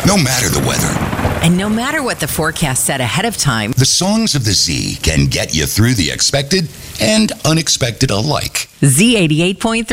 No matter the weather, And no matter what the forecast said ahead of time, the songs of the Z can get you through the expected and unexpected alike. Z88.3